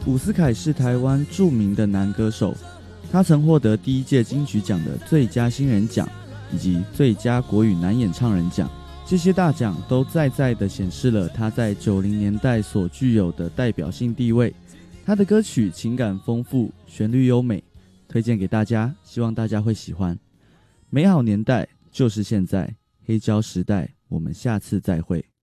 伍思凯是台湾著名的男歌手，他曾获得第1届金曲奖的最佳新人奖以及最佳国语男演唱人奖，这些大奖都在地显示了他在90年代所具有的代表性地位。他的歌曲情感丰富，旋律优美，推荐给大家，希望大家会喜欢。美好年代就是现在，黑胶时代，我们下次再会。